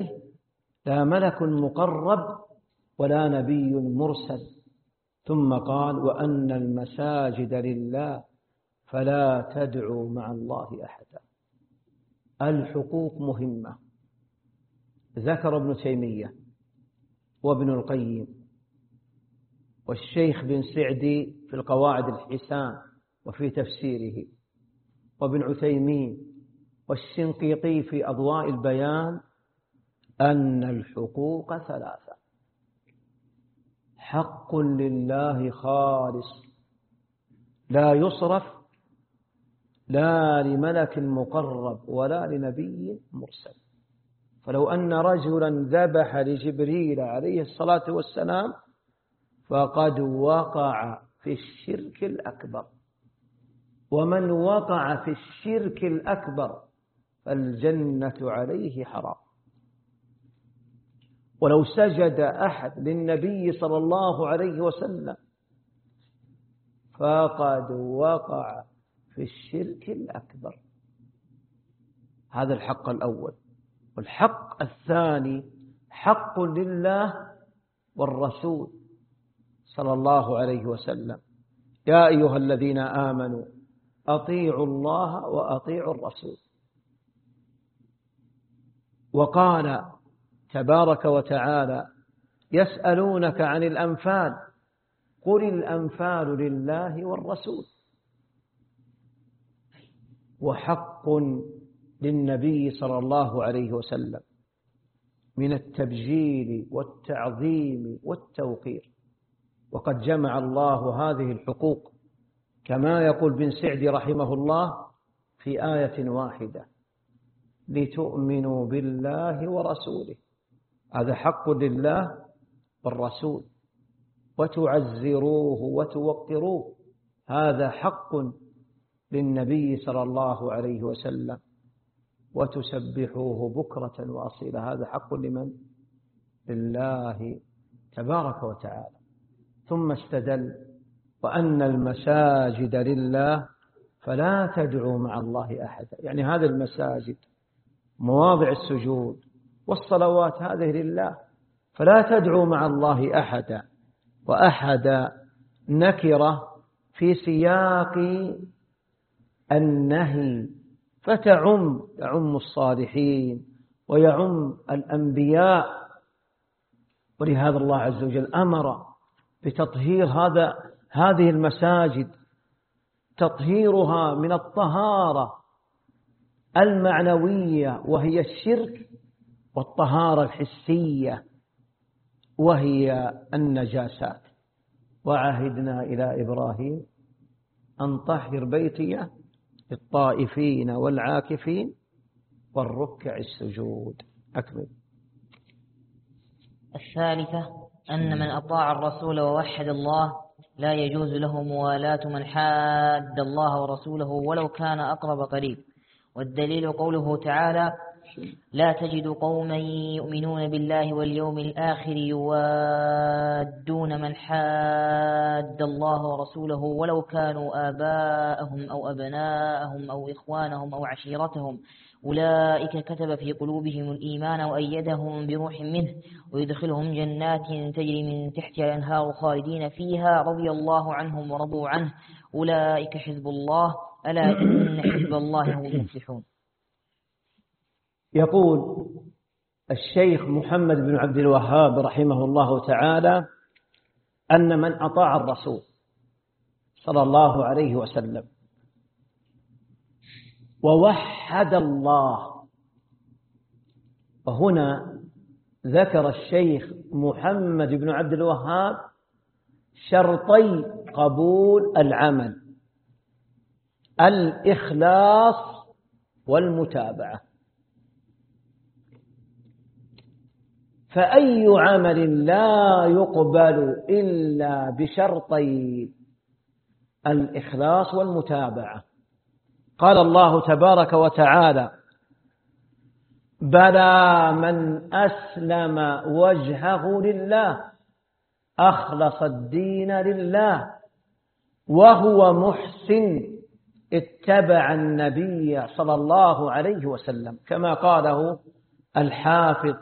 لا ملك مقرب ولا نبي مرسل. ثم قال: وأن المساجد لله فلا تدعوا مع الله أحدا. الحقوق مهمة. ذكر ابن تيمية وابن القيم والشيخ بن سعدي في القواعد الحسان وفي تفسيره، وابن عثيمين والشنقيطي في أضواء البيان، أن الحقوق ثلاثة: حق لله خالص لا يصرف لا لملك مقرب ولا لنبي مرسل. فلو أن رجلا ذبح لجبريل عليه الصلاة والسلام فقد وقع في الشرك الأكبر، ومن وقع في الشرك الأكبر فالجنة عليه حرام. ولو سجد أحد للنبي صلى الله عليه وسلم فقد وقع في الشرك الأكبر. هذا الحق الأول. والحق الثاني حق لله والرسول صلى الله عليه وسلم: يا أيها الذين آمنوا أطيعوا الله وأطيعوا الرسول. وقال تبارك وتعالى: يسألونك عن الأنفال قل الأنفال لله والرسول. وحق للنبي صلى الله عليه وسلم من التبجيل والتعظيم والتوقير. وقد جمع الله هذه الحقوق كما يقول بن سعدي رحمه الله في آية واحدة: لتؤمنوا بالله ورسوله. هذا حق لله والرسول. وتعزروه وتوقروه. هذا حق للنبي صلى الله عليه وسلم. وتسبحوه بكرة وأصيلا. هذا حق لمن؟ لله تبارك وتعالى. ثم استدل: وأن المساجد لله فلا تدعوا مع الله أحدا. يعني هذه المساجد مواضع السجود والصلوات هذه لله، فلا تدعوا مع الله أحدا. وأحد نكرة في سياق النهي، فتعم الصالحين ويعم الأنبياء. ولهذا الله عز وجل أمر بتطهير هذه المساجد، تطهيرها من الطهارة المعنوية وهي الشرك، والطهارة الحسية وهي النجاسات. وعهدنا إلى إبراهيم أن طهر بيتي للطائفين والعاكفين والركع السجود. أكمل. الثالثة أن من أطاع الرسول ووحد الله لا يجوز له موالاة من حاد الله ورسوله ولو كان أقرب قريب. والدليل قوله تعالى: لا تجد قوما يؤمنون بالله واليوم الآخر يوادون من حاد الله ورسوله ولو كانوا آباءهم أو أبناءهم أو إخوانهم أو عشيرتهم أولئك كتب في قلوبهم الإيمان وأيدهم بروح منه ويدخلهم جنات تجري من تحتها الأنهار خالدين فيها رضي الله عنهم ورضوا عنه أولئك حزب الله ألا إن حزب الله هم المفلحون. يقول الشيخ محمد بن عبد الوهاب رحمه الله تعالى: أن من أطاع الرسول صلى الله عليه وسلم ووحد الله. وهنا ذكر الشيخ محمد بن عبد الوهاب شرطي قبول العمل: الإخلاص والمتابعة. فأي عمل لا يقبل إلا بشرطي الإخلاص والمتابعة. قال الله تبارك وتعالى: بلى من أسلم وجهه لله أخلص الدين لله وهو محسن اتبع النبي صلى الله عليه وسلم، كما قاله الحافظ